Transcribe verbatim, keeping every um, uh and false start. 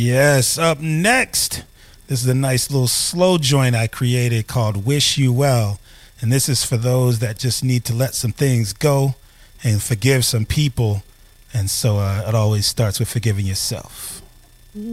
Yes, up next, this is a nice little slow joint I created called Wish You Well. And this is for those that just need to let some things go and forgive some people. And so uh, it always starts with forgiving yourself.